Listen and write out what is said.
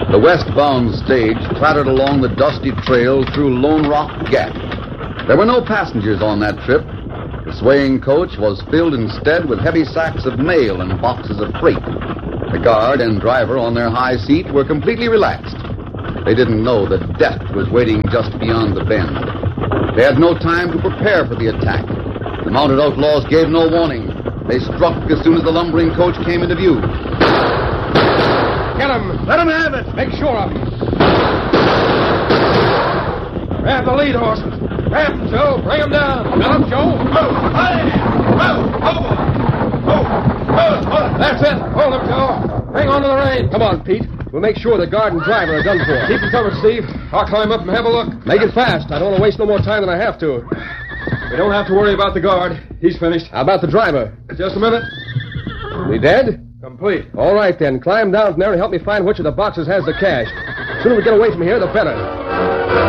The westbound stage clattered along the dusty trail through Lone Rock Gap. There were no passengers on that trip. The swaying coach was filled instead with heavy sacks of mail and boxes of freight. The guard and driver on their high seat were completely relaxed. They didn't know that death was waiting just beyond the bend. They had no time to prepare for the attack. The mounted outlaws gave no warning. They struck as soon as the lumbering coach came into view. Get him! Let him have it! Make sure of him. Grab the lead horses. Grab him, Joe. Bring him down. Got him, Joe. That's it. Hold him, Joe. Hang on to the reins. Come on, Pete. We'll make sure the guard and driver are done for. Keep him covered, Steve. I'll climb up and have a look. Make it fast. I don't want to waste no more time than I have to. We don't have to worry about the guard. He's finished. How about the driver? Just a minute. We dead? Complete. All right, then. Climb down from there and help me find which of the boxes has the cash. The sooner we get away from here, the better.